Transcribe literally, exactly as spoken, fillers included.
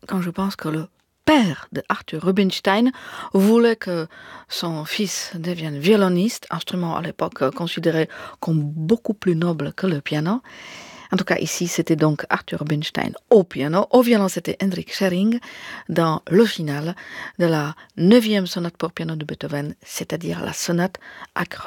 quand je pense que le père de Arthur Rubinstein voulait que son fils devienne violoniste, instrument à l'époque considéré comme beaucoup plus noble que le piano. En tout cas, ici, c'était donc Arthur Rubinstein au piano. Au violon, c'était Hendrik Schering dans le final de la neuvième sonate pour piano de Beethoven, c'est-à-dire la sonate Acro